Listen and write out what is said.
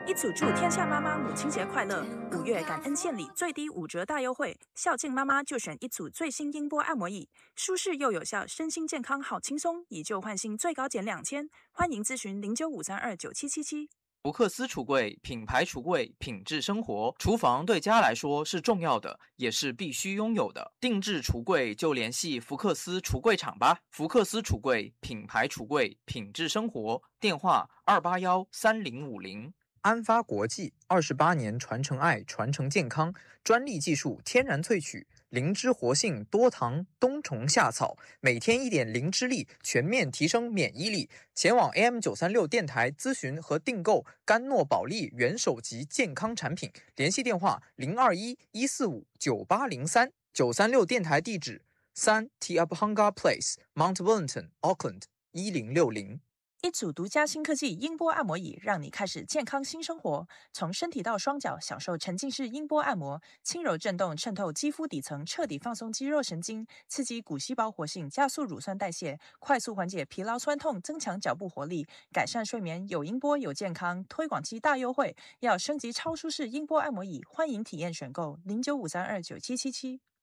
一组祝天下妈妈母亲节快乐！5月感恩献礼最低5折大优惠，孝敬妈妈就选一组最新音波按摩椅，舒适又有效，身心健康好轻松，以旧换新最高减2000，欢迎咨询0953297777。 福克斯橱柜，品牌橱柜，品质生活。厨房对家来说是重要的，也是必须拥有的。定制橱柜就联系福克斯橱柜厂吧。福克斯橱柜，品牌橱柜，品质生活。电话2813050。 安发国际28年传承爱，传承健康，专利技术，天然萃取，灵芝活性，多糖，冬虫夏草，每天1点灵芝力，全面提升免疫力。前往 AM936 电台咨询和订购甘诺宝利元首级健康产品，联系电话021-145-9803。936电台地址3 Te Apahanga Place Mount Wellington Auckland 1060。 一组独家新科技音波按摩椅，让你开始健康新生活。从身体到双脚，享受沉浸式音波按摩，轻柔震动渗透肌肤底层，彻底放松肌肉神经，刺激骨细胞活性，加速乳酸代谢，快速缓解疲劳酸痛，增强脚部活力，改善睡眠。有音波有健康，推广期大优惠，要升级超舒适音波按摩椅，欢迎体验选购0953297777。